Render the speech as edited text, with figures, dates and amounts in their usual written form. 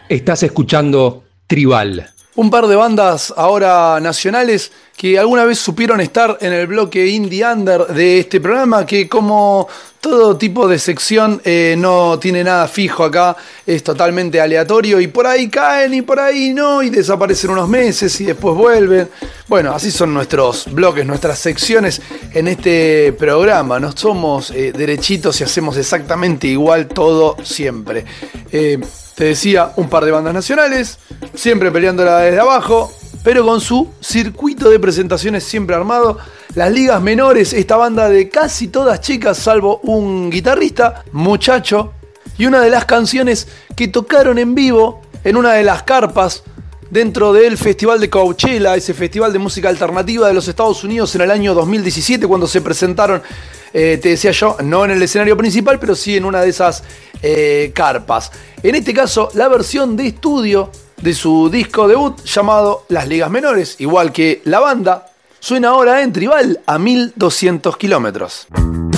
Estás escuchando Tribal. Un par de bandas ahora nacionales que alguna vez supieron estar en el bloque Indie Under de este programa, que como todo tipo de sección no tiene nada fijo acá, es totalmente aleatorio y por ahí caen y por ahí no, y desaparecen unos meses y después vuelven. Bueno, así son nuestros bloques, nuestras secciones en este programa. No somos derechitos y hacemos exactamente igual todo siempre. Te decía, un par de bandas nacionales, siempre peleándola desde abajo, pero con su circuito de presentaciones siempre armado. Las ligas menores, esta banda de casi todas chicas, salvo un guitarrista, muchacho, y una de las canciones que tocaron en vivo en una de las carpas dentro del Festival de Coachella, ese festival de música alternativa de los Estados Unidos en el año 2017, cuando se presentaron, te decía yo, no en el escenario principal, pero sí en una de esas carpas. En este caso, la versión de estudio de su disco debut llamado Las Ligas Menores, igual que la banda, suena ahora en Tribal a 1200 kilómetros.